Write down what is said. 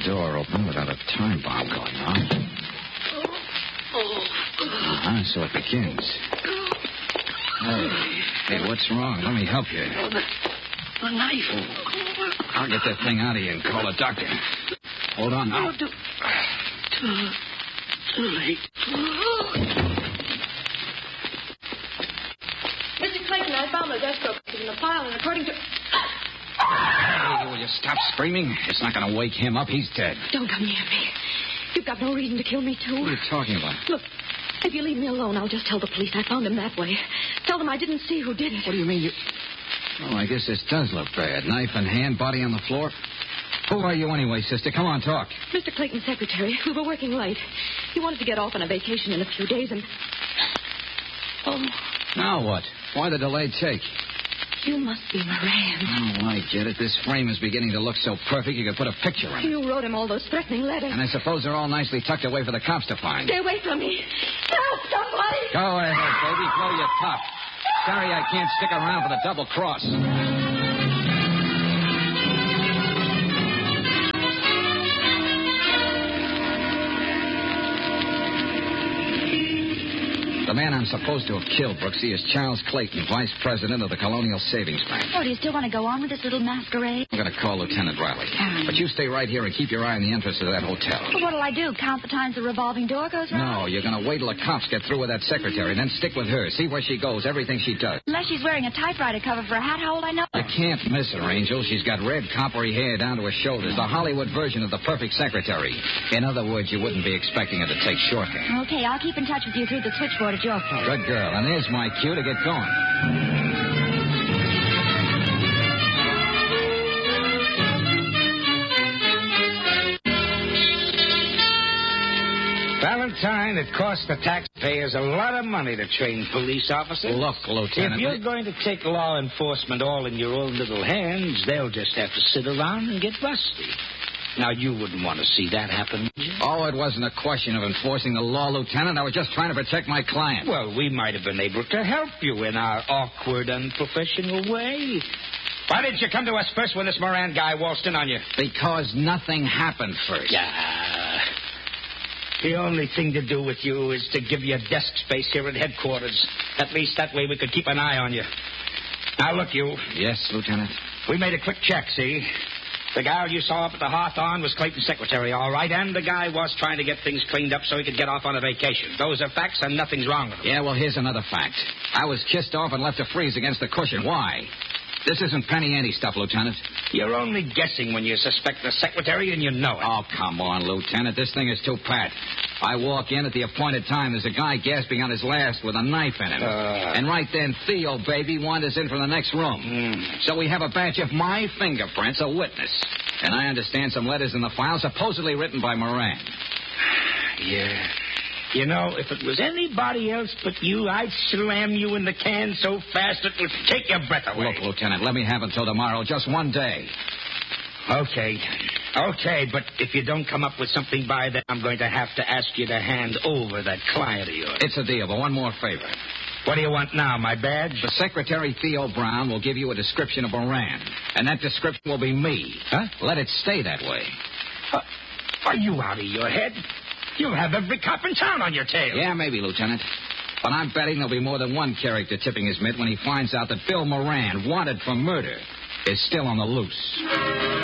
door open without a time bomb going on. So it begins. Hey, what's wrong? Let me help you. The knife. I'll get that thing out of you and call a doctor. Hold on now. Too late. Mr. Clayton, I found those escrow papers in the pile, and according to... Hey, will you stop screaming? It's not going to wake him up. He's dead. Don't come near me. You've got no reason to kill me, too. What are you talking about? Look, if you leave me alone, I'll just tell the police I found him that way. Tell them I didn't see who did it. What do you mean you... Oh, I guess this does look bad. Knife in hand, body on the floor. Who are you anyway, sister? Come on, talk. Mr. Clayton's secretary. We were working late. He wanted to get off on a vacation in a few days, and... Oh. Now what? Why the delayed take? You must be Moran. Oh, I get it. This frame is beginning to look so perfect you could put a picture in it. You wrote him all those threatening letters. And I suppose they're all nicely tucked away for the cops to find. Stay away from me. Help, somebody! Go ahead, baby. Blow your top. Sorry I can't stick around for the double cross. The man I'm supposed to have killed, Brooksy, is Charles Clayton, vice president of the Colonial Savings Bank. Oh, do you still want to go on with this little masquerade? I'm going to call Lieutenant Riley. But you stay right here and keep your eye on the entrance of that hotel. Well, what'll I do? Count the times the revolving door goes round? No, you're going to wait till the cops get through with that secretary, then stick with her. See where she goes, everything she does. Unless she's wearing a typewriter cover for a hat, how old I know? You can't miss her, Angel. She's got red, coppery hair down to her shoulders. The Hollywood version of the perfect secretary. In other words, you wouldn't be expecting her to take shorthand. Okay, I'll keep in touch with you through the switchboard at your place. Good girl. And there's my cue to get going. Valentine, it costs the taxpayers a lot of money to train police officers. Look, Lieutenant. If you're going to take law enforcement all in your own little hands, they'll just have to sit around and get rusty. Now, you wouldn't want to see that happen, would you? Oh, it wasn't a question of enforcing the law, Lieutenant. I was just trying to protect my client. Well, we might have been able to help you in our awkward, unprofessional way. Why didn't you come to us first when this Moran guy waltzed in on you? Because nothing happened first. Yeah. The only thing to do with you is to give you desk space here at headquarters. At least that way we could keep an eye on you. Now, look, you. Yes, Lieutenant? We made a quick check, see? The gal you saw up at the Hawthorne was Clayton's secretary, all right, and the guy was trying to get things cleaned up so he could get off on a vacation. Those are facts, and nothing's wrong with them. Yeah, well, here's another fact. I was kissed off and left to freeze against the cushion. Why? This isn't penny ante stuff, Lieutenant. You're only guessing when you suspect the secretary, and you know it. Oh, come on, Lieutenant. This thing is too pat. I walk in at the appointed time. There's a guy gasping on his last with a knife in him. And right then, Theo, baby, wanders in from the next room. So we have a batch of my fingerprints, a witness. And I understand some letters in the file supposedly written by Moran. Yeah. You know, if it was anybody else but you, I'd slam you in the can so fast it would take your breath away. Look, Lieutenant, let me have until tomorrow, just one day. Okay, but if you don't come up with something by then, I'm going to have to ask you to hand over that client of yours. It's a deal, but one more favor. What do you want now, my badge? The secretary, Theo Brown, will give you a description of Moran, and that description will be me. Huh? Let it stay that way. Are you out of your head? You'll have every cop in town on your tail. Yeah, maybe, Lieutenant. But I'm betting there'll be more than one character tipping his mitt when he finds out that Bill Moran, wanted for murder, is still on the loose.